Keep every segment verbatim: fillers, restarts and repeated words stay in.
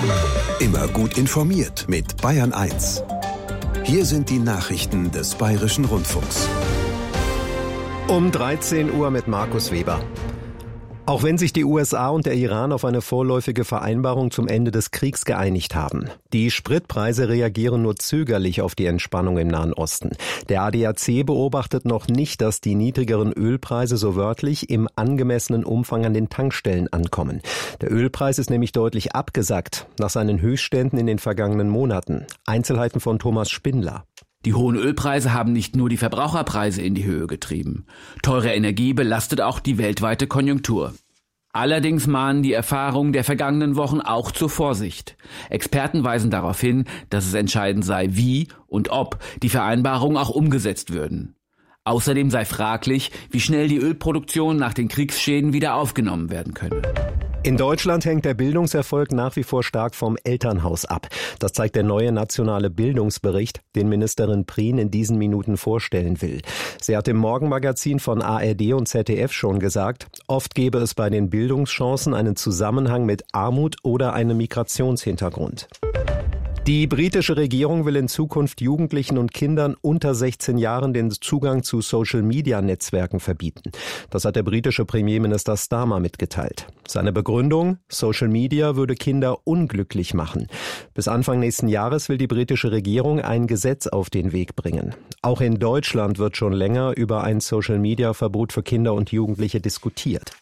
Immer gut informiert mit Bayern eins. Hier sind die Nachrichten des Bayerischen Rundfunks. Um dreizehn Uhr mit Markus Weber. Auch wenn sich die U S A und der Iran auf eine vorläufige Vereinbarung zum Ende des Kriegs geeinigt haben, die Spritpreise reagieren nur zögerlich auf die Entspannung im Nahen Osten. Der A D A C beobachtet noch nicht, dass die niedrigeren Ölpreise so wörtlich im angemessenen Umfang an den Tankstellen ankommen. Der Ölpreis ist nämlich deutlich abgesackt nach seinen Höchstständen in den vergangenen Monaten. Einzelheiten von Thomas Spindler. Die hohen Ölpreise haben nicht nur die Verbraucherpreise in die Höhe getrieben. Teure Energie belastet auch die weltweite Konjunktur. Allerdings mahnen die Erfahrungen der vergangenen Wochen auch zur Vorsicht. Experten weisen darauf hin, dass es entscheidend sei, wie und ob die Vereinbarungen auch umgesetzt würden. Außerdem sei fraglich, wie schnell die Ölproduktion nach den Kriegsschäden wieder aufgenommen werden könne. In Deutschland hängt der Bildungserfolg nach wie vor stark vom Elternhaus ab. Das zeigt der neue nationale Bildungsbericht, den Ministerin Prien in diesen Minuten vorstellen will. Sie hat im Morgenmagazin von A R D und Z D F schon gesagt, oft gebe es bei den Bildungschancen einen Zusammenhang mit Armut oder einem Migrationshintergrund. Die britische Regierung will in Zukunft Jugendlichen und Kindern unter sechzehn Jahren den Zugang zu Social-Media-Netzwerken verbieten. Das hat der britische Premierminister Starmer mitgeteilt. Seine Begründung: Social Media würde Kinder unglücklich machen. Bis Anfang nächsten Jahres will die britische Regierung ein Gesetz auf den Weg bringen. Auch in Deutschland wird schon länger über ein Social-Media-Verbot für Kinder und Jugendliche diskutiert.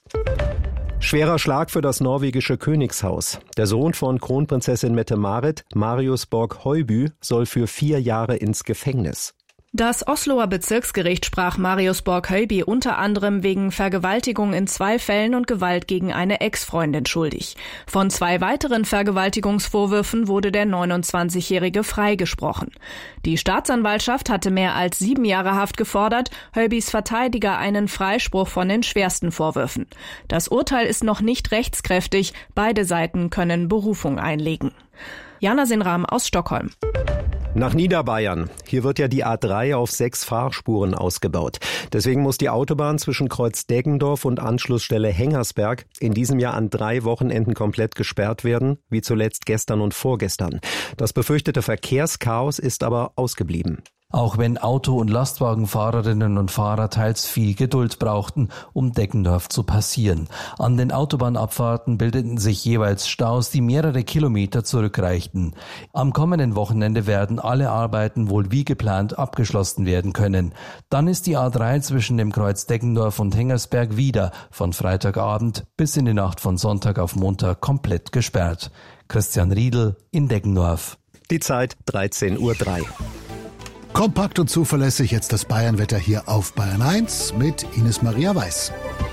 Schwerer Schlag für das norwegische Königshaus. Der Sohn von Kronprinzessin Mette-Marit, Marius Borg-Høiby, soll für vier Jahre ins Gefängnis. Das Osloer Bezirksgericht sprach Marius Borg-Høiby unter anderem wegen Vergewaltigung in zwei Fällen und Gewalt gegen eine Ex-Freundin schuldig. Von zwei weiteren Vergewaltigungsvorwürfen wurde der neunundzwanzigjährige freigesprochen. Die Staatsanwaltschaft hatte mehr als sieben Jahre Haft gefordert, Høibys Verteidiger einen Freispruch von den schwersten Vorwürfen. Das Urteil ist noch nicht rechtskräftig, beide Seiten können Berufung einlegen. Jana Sinram aus Stockholm. Nach Niederbayern. Hier wird ja die A drei auf sechs Fahrspuren ausgebaut. Deswegen muss die Autobahn zwischen Kreuz Deggendorf und Anschlussstelle Hengersberg in diesem Jahr an drei Wochenenden komplett gesperrt werden, wie zuletzt gestern und vorgestern. Das befürchtete Verkehrschaos ist aber ausgeblieben. Auch wenn Auto- und Lastwagenfahrerinnen und Fahrer teils viel Geduld brauchten, um Deggendorf zu passieren. An den Autobahnabfahrten bildeten sich jeweils Staus, die mehrere Kilometer zurückreichten. Am kommenden Wochenende werden alle Arbeiten wohl wie geplant abgeschlossen werden können. Dann ist die A drei zwischen dem Kreuz Deggendorf und Hengersberg wieder von Freitagabend bis in die Nacht von Sonntag auf Montag komplett gesperrt. Christian Riedl in Deggendorf. Die Zeit dreizehn Uhr drei. Kompakt und zuverlässig jetzt das Bayernwetter hier auf Bayern eins mit Ines Maria Weiß.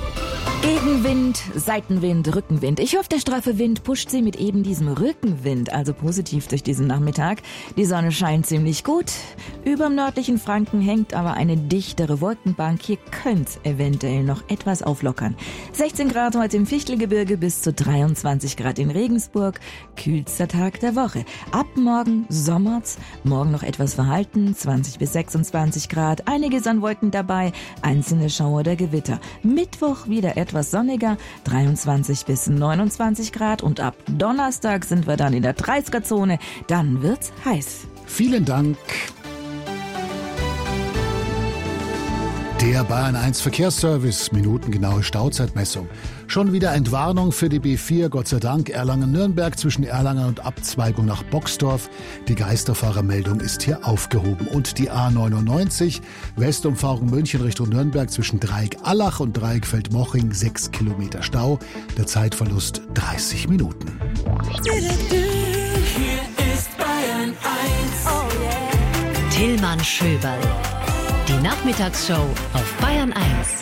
Gegenwind, Seitenwind, Rückenwind. Ich hoffe, der straffe Wind pusht Sie mit eben diesem Rückenwind, also positiv durch diesen Nachmittag. Die Sonne scheint ziemlich gut. Überm nördlichen Franken hängt aber eine dichtere Wolkenbank. Hier könnte es eventuell noch etwas auflockern. sechzehn Grad heute im Fichtelgebirge bis zu dreiundzwanzig Grad in Regensburg. Kühlster Tag der Woche. Ab morgen sommert's. Morgen noch etwas verhalten. zwanzig bis sechsundzwanzig Grad. Einige Sonnenwolken dabei. Einzelne Schauer oder Gewitter. Mittwoch wieder etwas sonniger, dreiundzwanzig bis neunundzwanzig Grad, und ab Donnerstag sind wir dann in der dreißiger-Zone, dann wird's heiß. Vielen Dank. Der Bayern eins Verkehrsservice, minutengenaue Stauzeitmessung. Schon wieder Entwarnung für die B vier, Gott sei Dank, Erlangen-Nürnberg zwischen Erlangen und Abzweigung nach Boxdorf. Die Geisterfahrermeldung ist hier aufgehoben. Und die A neunundneunzig, Westumfahrung München Richtung Nürnberg zwischen Dreieck-Allach und Dreieck-Feldmoching, sechs Kilometer Stau. Der Zeitverlust dreißig Minuten. Hier ist Bayern eins. Oh yeah. Tillmann Schöberl. Die Nachmittagsshow auf Bayern eins.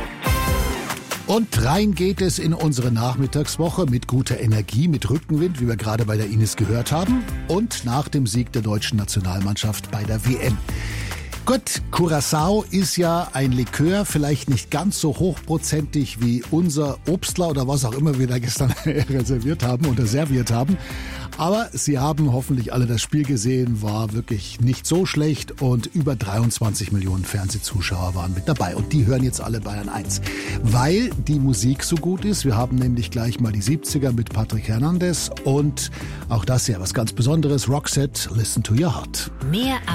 Und rein geht es in unsere Nachmittagswoche mit guter Energie, mit Rückenwind, wie wir gerade bei der Ines gehört haben, und nach dem Sieg der deutschen Nationalmannschaft bei der W M. Gut, Curaçao ist ja ein Likör, vielleicht nicht ganz so hochprozentig wie unser Obstler oder was auch immer wir da gestern reserviert haben oder serviert haben. Aber Sie haben hoffentlich alle das Spiel gesehen, war wirklich nicht so schlecht und über dreiundzwanzig Millionen Fernsehzuschauer waren mit dabei. Und die hören jetzt alle Bayern eins, weil die Musik so gut ist. Wir haben nämlich gleich mal die siebziger mit Patrick Hernandez und auch das ja was ganz Besonderes, Roxette, Listen to Your Heart. Mehr